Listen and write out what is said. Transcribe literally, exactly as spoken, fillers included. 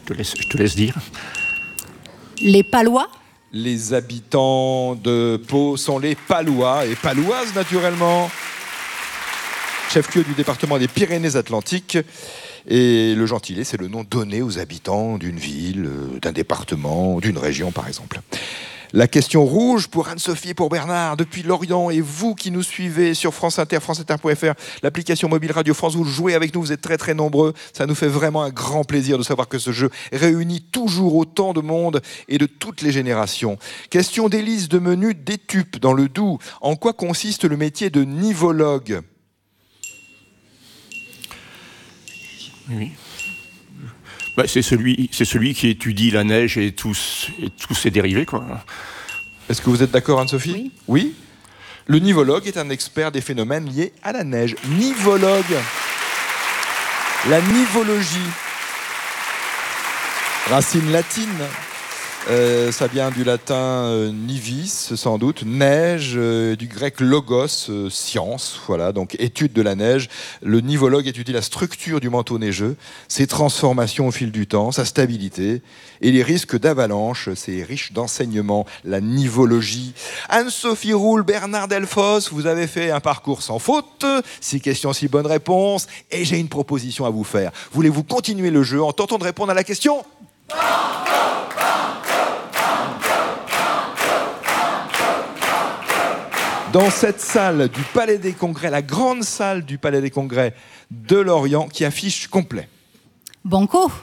te laisse, je te laisse dire. Les Palois. Les habitants de Pau sont les Palois et Palouaises, naturellement. Chef-lieu du département des Pyrénées-Atlantiques. Et le gentilé, c'est le nom donné aux habitants d'une ville, d'un département, d'une région, par exemple. La question rouge pour Anne-Sophie et pour Bernard, depuis Lorient, et vous qui nous suivez sur France Inter, france inter point f r, l'application mobile Radio France, vous jouez avec nous, vous êtes très très nombreux. Ça nous fait vraiment un grand plaisir de savoir que ce jeu réunit toujours autant de monde et de toutes les générations. Question d'Élise de Menu d'Étupe, dans le Doubs. En quoi consiste le métier de nivologue ? Oui. Bah, c'est celui, c'est celui qui étudie la neige et tous, et tous ses dérivés, quoi. Est-ce que vous êtes d'accord, Anne-Sophie ? Oui. Oui. Le nivologue est un expert des phénomènes liés à la neige. Nivologue. La nivologie. Racine latine. Euh, ça vient du latin euh, nivis, sans doute, neige, euh, du grec logos, euh, science, voilà, donc étude de la neige. Le nivologue étudie la structure du manteau neigeux, ses transformations au fil du temps, sa stabilité et les risques d'avalanche. C'est riche d'enseignements, la nivologie. Anne-Sophie Roule, Bernard Delfosse, vous avez fait un parcours sans faute, six questions, six bonnes réponses, et j'ai une proposition à vous faire. Voulez-vous continuer le jeu en tentant de répondre à la question ? Dans cette salle du Palais des Congrès, la grande salle du Palais des Congrès de Lorient, qui affiche complet. Banco.